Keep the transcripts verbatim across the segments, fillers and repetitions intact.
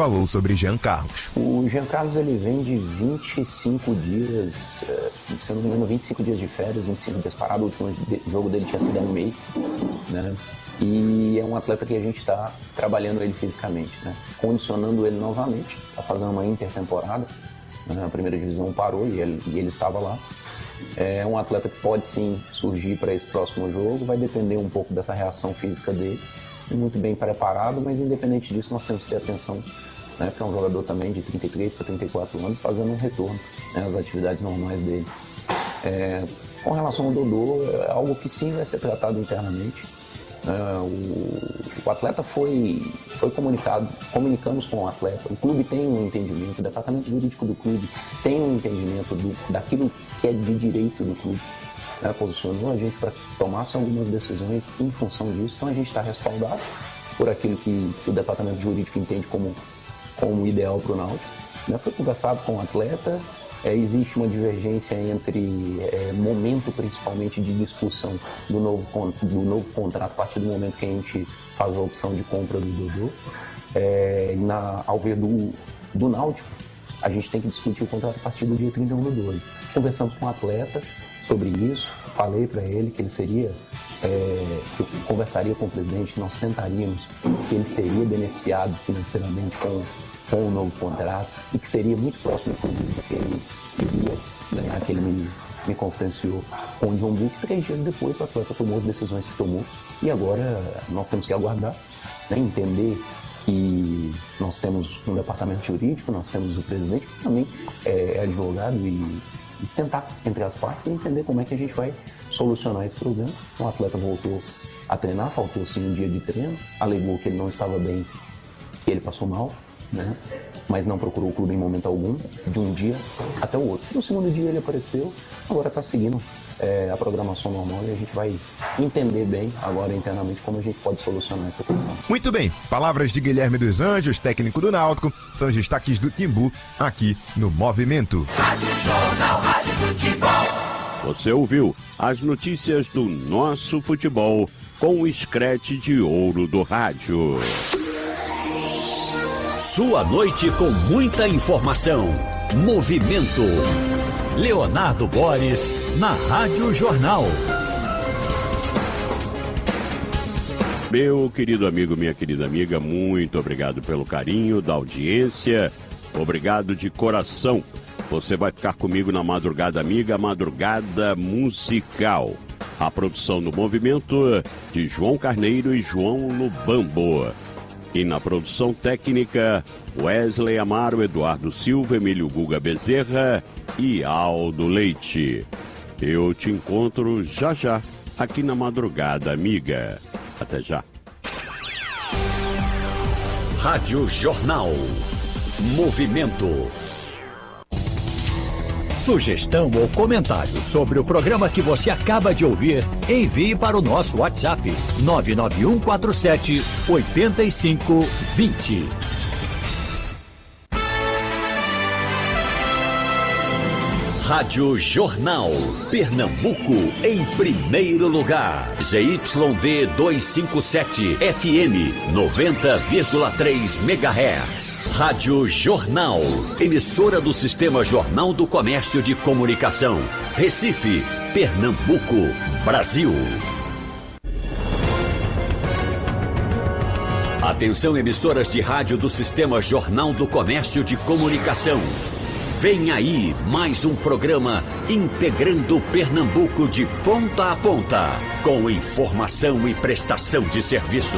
falou sobre Jean Carlos. O Jean Carlos ele vem de vinte e cinco dias, se eu não me engano, vinte e cinco dias de férias, vinte e cinco dias parado. O último jogo dele tinha sido há um mês, né? E é um atleta que a gente está trabalhando ele fisicamente, né? Condicionando ele novamente, está fazendo uma intertemporada, né? A primeira divisão parou e ele, e ele estava lá. É um atleta que pode sim surgir para esse próximo jogo, vai depender um pouco dessa reação física dele, muito bem preparado, mas independente disso nós temos que ter atenção, né? Que é um jogador também de trinta e três para trinta e quatro anos fazendo um retorno, né, às atividades normais dele. É, com relação ao Dodô, é algo que sim vai ser tratado internamente. É, o, o atleta foi, foi comunicado, comunicamos com o atleta, o clube tem um entendimento, o departamento jurídico do clube tem um entendimento do, daquilo que é de direito do clube, né, posicionou a gente para tomar algumas decisões em função disso, então a gente está respaldado por aquilo que, que o departamento jurídico entende como, como ideal para o Náutico, né, foi conversado com o atleta. É, existe uma divergência entre é, momento, principalmente, de discussão do novo, do novo contrato, a partir do momento que a gente faz a opção de compra do Dodô. É, na, ao ver do, do Náutico, a gente tem que discutir o contrato a partir do dia trinta e um do doze. Conversamos com o atleta sobre isso, falei para ele que ele seria, é, que eu conversaria com o presidente, que nós sentaríamos, que ele seria beneficiado financeiramente com com o novo contrato e que seria muito próximo do que ele iria ganhar, que ele me, me confidenciou com o John Book. Três dias depois o atleta tomou as decisões que tomou e agora nós temos que aguardar, né, entender que nós temos um departamento jurídico, nós temos o presidente que também é, é advogado e, e sentar entre as partes e entender como é que a gente vai solucionar esse problema. O atleta voltou a treinar, faltou sim um dia de treino, alegou que ele não estava bem, que ele passou mal, né? Mas não procurou o clube em momento algum, de um dia até o outro. No segundo dia ele apareceu, agora está seguindo é, a programação normal e a gente vai entender bem agora internamente como a gente pode solucionar essa questão. Muito bem, palavras de Guilherme dos Anjos, técnico do Náutico, são os destaques do Timbu aqui no Movimento. Rádio Jornal, Rádio Futebol. Você ouviu as notícias do nosso futebol com o Scratch de Ouro do Rádio. Sua noite com muita informação. Movimento. Leonardo Boris, na Rádio Jornal. Meu querido amigo, minha querida amiga, muito obrigado pelo carinho da audiência. Obrigado de coração. Você vai ficar comigo na Madrugada Amiga, Madrugada Musical. A produção do Movimento de João Carneiro e João Lubambo. E na produção técnica, Wesley Amaro, Eduardo Silva, Emílio Guga Bezerra e Aldo Leite. Eu te encontro já já aqui na Madrugada Amiga. Até já. Rádio Jornal. Movimento. Sugestão ou comentário sobre o programa que você acaba de ouvir, envie para o nosso WhatsApp nove nove um quatro sete oito cinco dois zero. Rádio Jornal, Pernambuco em primeiro lugar. Z Y D duzentos e cinquenta e sete, F M noventa vírgula três megahertz. Rádio Jornal, emissora do Sistema Jornal do Comércio de Comunicação. Recife, Pernambuco, Brasil. Atenção, emissoras de rádio do Sistema Jornal do Comércio de Comunicação. Vem aí mais um programa integrando Pernambuco de ponta a ponta, com informação e prestação de serviço.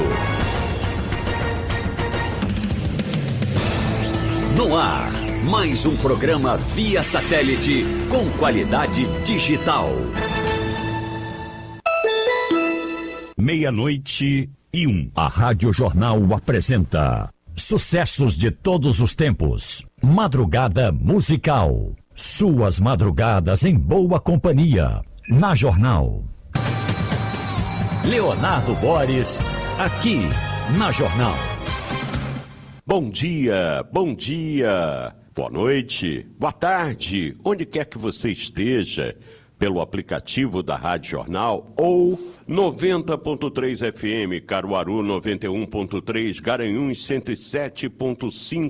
No ar, mais um programa via satélite com qualidade digital. Meia-noite e um. A Rádio Jornal apresenta sucessos de todos os tempos. Madrugada Musical. Suas madrugadas em boa companhia. Na Jornal. Leonardo Boris, aqui na Jornal. Bom dia, bom dia, boa noite, boa tarde, onde quer que você esteja, pelo aplicativo da Rádio Jornal ou noventa ponto três F M, Caruaru noventa e um ponto três, Garanhuns cento e sete ponto cinco.